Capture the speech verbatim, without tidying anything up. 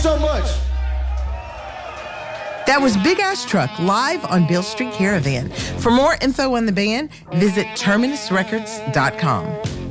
so much. That was Big Ass Truck live on Beale Street Caravan. For more info on the band, visit terminus records dot com.